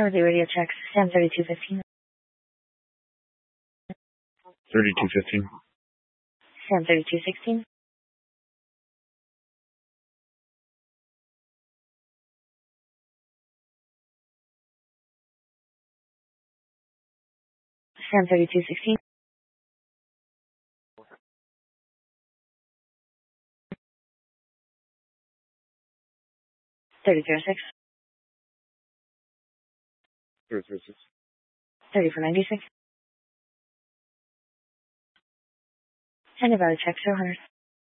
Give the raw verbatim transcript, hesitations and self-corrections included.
Early radio checks. Sam thirty-two fifteen. thirty-two fifteen. Sam thirty-two sixteen. Sam thirty-two sixteen. thirty-three oh six. thirty-three oh six. thirty-four ninety-six. And about check zero one hundred.